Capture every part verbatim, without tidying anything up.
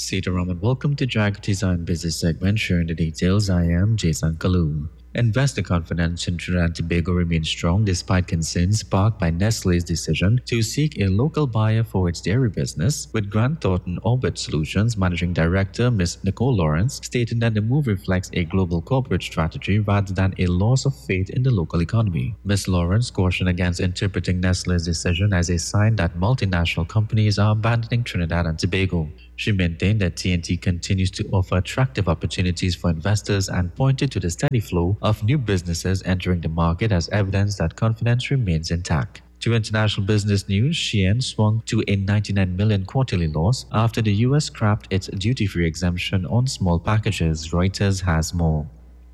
Sitaram and welcome to Jagati's Iron Business segment. Sharing the details, I am Jason Kalu. Investor confidence in Trinidad and Tobago remains strong despite concerns sparked by Nestle's decision to seek a local buyer for its dairy business, with Grant Thornton Orbit Solutions Managing Director Miz Nicole Lawrence stating that the move reflects a global corporate strategy rather than a loss of faith in the local economy. Miz Lawrence cautioned against interpreting Nestle's decision as a sign that multinational companies are abandoning Trinidad and Tobago. She maintained that T N T continues to offer attractive opportunities for investors and pointed to the steady flow of new businesses entering the market as evidence that confidence remains intact. To international business news, Shein swung to a ninety-nine million dollars quarterly loss after the U S scrapped its duty-free exemption on small packages. Reuters has more.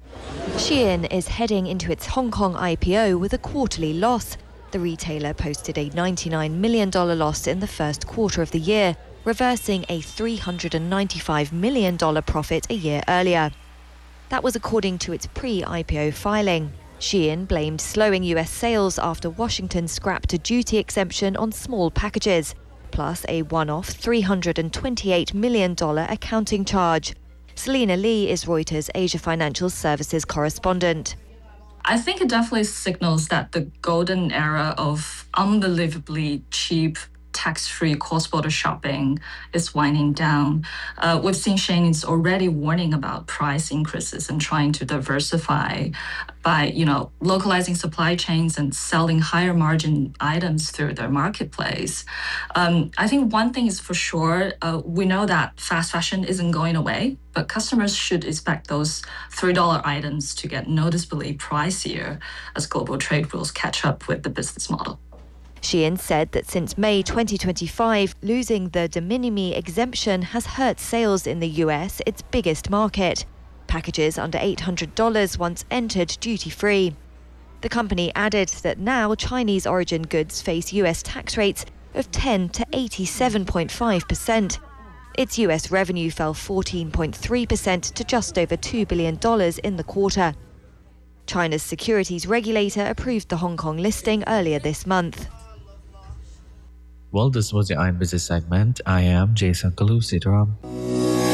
Shein is heading into its Hong Kong I P O with a quarterly loss. The retailer posted a ninety-nine million dollars loss in the first quarter of the year, reversing a three hundred ninety-five million dollars profit a year earlier. That was according to its pre-I P O filing. Shein blamed slowing U S sales after Washington scrapped a duty exemption on small packages, plus a one-off three hundred twenty-eight million dollars accounting charge. Selena Lee is Reuters Asia Financial Services correspondent. I think it definitely signals that the golden era of unbelievably cheap tax-free cross-border shopping is winding down. Uh, we've seen Shein is already warning about price increases and trying to diversify by, you know, localizing supply chains and selling higher margin items through their marketplace. Um, I think one thing is for sure, uh, we know that fast fashion isn't going away, but customers should expect those three dollar items to get noticeably pricier as global trade rules catch up with the business model. Shein said that since May twenty twenty-five, losing the de minimis exemption has hurt sales in the U S, its biggest market. Packages under eight hundred dollars once entered duty-free. The company added that now Chinese origin goods face U S tax rates of ten to eighty-seven point five percent. Its U S revenue fell fourteen point three percent to just over two billion dollars in the quarter. China's securities regulator approved the Hong Kong listing earlier this month. Well, this was the Iron Business segment. I am Jason Kalu. Sitaram.